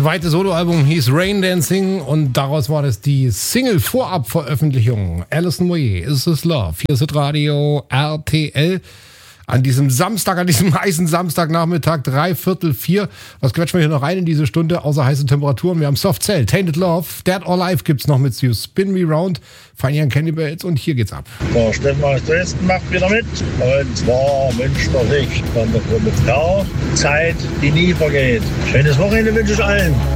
zweite Soloalbum hieß Rain Dancing und daraus war das die Single-Vorab-Veröffentlichung. Alison Moyet, Is This Love? Hier ist Radio RTL. An diesem Samstag, an diesem heißen Samstagnachmittag, 3:45. Was quetschen wir hier noch rein in diese Stunde, außer heiße Temperaturen? Wir haben Soft Cell, Tainted Love, Dead or Alive gibt's noch mit You Spin Me Round, Funny and Candy Bells und hier geht's ab. Der Steffen aus Dresden macht wieder mit. Und zwar wünscht er sich von der Gruppe K Zeit, die nie vergeht. Schönes Wochenende wünsche ich allen.